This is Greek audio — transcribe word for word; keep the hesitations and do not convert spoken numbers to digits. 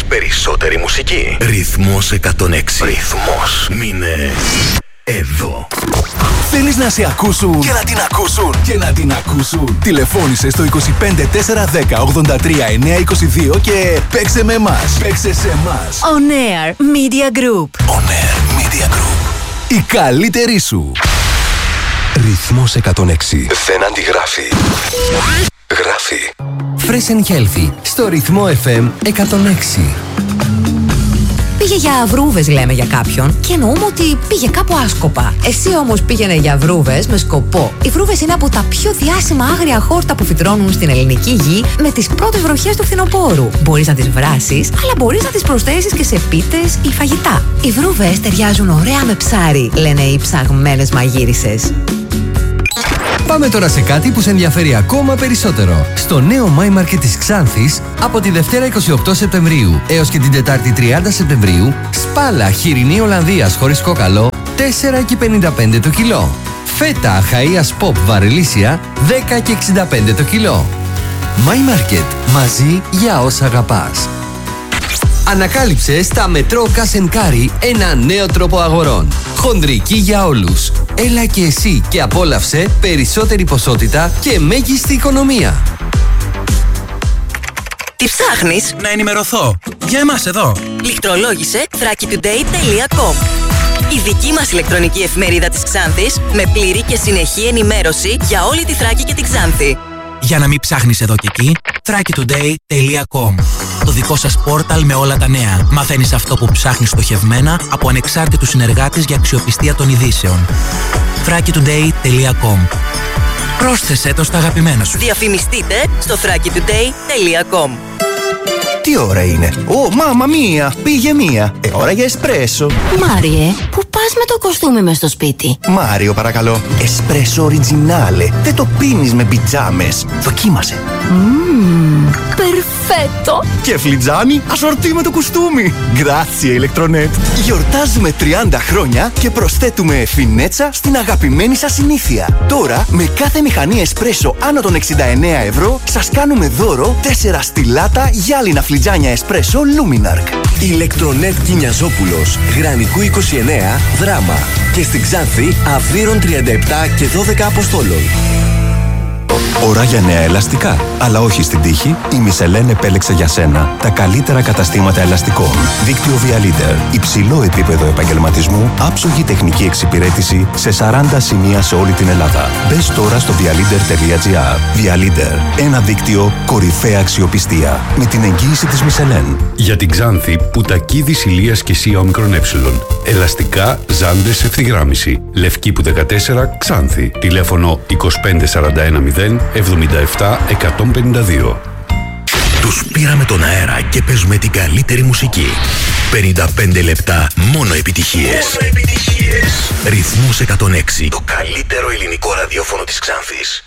περισσότερη μουσική. Ρυθμός εκατόν έξι. Ρυθμός. Μείνε εδώ. Θέλεις να σε ακούσουν και να την ακούσουν και να την ακούσουν. Τηλεφώνησε στο είκοσι πέντε τετρακόσια δέκα ογδόντα τρία εννιακόσια είκοσι δύο και παίξε με εμάς. Παίξε σε εμάς. On Air Media Group. On Air Media Group. Η καλύτερη σου. Ρυθμός εκατόν έξι. Δεν αντιγράφει. Γράφει. Fresh and Healthy στο Ρυθμό εφ εμ εκατόν έξι. Πήγε για βρούβες, λέμε για κάποιον, και εννοούμε ότι πήγε κάπου άσκοπα. Εσύ όμως πήγαινε για βρούβες με σκοπό. Οι βρούβες είναι από τα πιο διάσημα άγρια χόρτα που φυτρώνουν στην ελληνική γη με τις πρώτες βροχές του φθινοπόρου. Μπορείς να τις βράσεις, αλλά μπορείς να τις προσθέσεις και σε πίτες ή φαγητά. Οι βρούβες ταιριάζουν ωραία με ψάρι, λένε οι ψαγμένες μαγείρισες. Πάμε τώρα σε κάτι που σε ενδιαφέρει ακόμα περισσότερο. Στο νέο My Market της Ξάνθης, από τη Δευτέρα είκοσι οκτώ Σεπτεμβρίου έως και την Τετάρτη τριάντα Σεπτεμβρίου, σπάλα χοιρινή Ολλανδίας χωρίς κόκαλο, τέσσερα και πενήντα πέντε το κιλό. Φέτα Αχαΐας Pop βαρελίσια, δέκα και εξήντα πέντε το κιλό. My Market, μαζί για όσα αγαπάς. Ανακάλυψε στα Μετρό Cash and Carry ένα νέο τρόπο αγορών. Χονδρική για όλους. Έλα και εσύ και απόλαυσε περισσότερη ποσότητα και μέγιστη οικονομία. Τι ψάχνεις? Να ενημερωθώ. Για εμάς εδώ. Λιχτρολόγησε θράκη τουντέι τελεία κομ. Η δική μας ηλεκτρονική εφημερίδα της Ξάνθης με πλήρη και συνεχή ενημέρωση για όλη τη Θράκη και την Ξάνθη. Για να μην ψάχνεις εδώ και εκεί, θράκη τουντέι τελεία κομ. Το δικό σας πόρταλ με όλα τα νέα. Μαθαίνεις αυτό που ψάχνεις στοχευμένα από ανεξάρτητους συνεργάτες για αξιοπιστία των ειδήσεων. θράκη τουντέι τελεία κομ. Πρόσθεσέ το στα αγαπημένα σου. Διαφημιστείτε στο θράκη τουντέι τελεία κομ. Τι ώρα είναι? Ω, μάμα μία, πήγε μία. Ε, ώρα για εσπρέσο. Μάριε, πού πας με το κοστούμι μες στο σπίτι? Μάριο, παρακαλώ. Εσπρέσο οριτζινάλε. Δεν το πίνεις με πιτζάμες. Δοκίμασε. Μμμ, περφέτο. Και φλιτζάνι, ασορτί με το κουστούμι. Γκράτσιε, ηλεκτρονέτ. Γιορτάζουμε τριάντα χρόνια και προσθέτουμε φινέτσα στην αγαπημένη σας συνήθεια. Τώρα, με κάθε μηχανή εσπρέσο άνω των εξήντα εννέα ευρώ, σας κάνουμε δώρο τέσσερα στιλάτα γυάλινα φλιτζάνια εσπρέσο Luminark. Ηλεκτρονέτ Κινιαζόπουλος, Γρανικού είκοσι εννέα, Δράμα. Και στην Ξάνθη, Αυδείρων τριάντα επτά και δώδεκα Αποστόλων. Ώρα για νέα ελαστικά. Αλλά όχι στην τύχη, η Michelin επέλεξε για σένα τα καλύτερα καταστήματα ελαστικών. Δίκτυο Vialeader. Υψηλό επίπεδο επαγγελματισμού, άψογη τεχνική εξυπηρέτηση σε σαράντα σημεία σε όλη την Ελλάδα. Μπες τώρα στο vialeader τελεία gr. Vialeader. Ένα δίκτυο κορυφαία αξιοπιστία. Με την εγγύηση της Michelin. Για την Ξάνθη, Πουτακίδης Ηλίας και Σία Ομικρον Ε. Ελαστικά, ζάντες ευθυγράμμιση. Λευκήπου δεκατέσσερα, Ξάνθη. Τηλέφωνο είκοσι πέντε σαράντα ένα μηδέν εβδομήντα επτά εκατόν πενήντα δύο. Τους πήραμε τον αέρα και παίζουμε την καλύτερη μουσική. πενήντα πέντε λεπτά μόνο επιτυχίες. Μόνο επιτυχίες. Ρυθμός εκατόν έξι. Το καλύτερο ελληνικό ραδιόφωνο της Ξάνθης.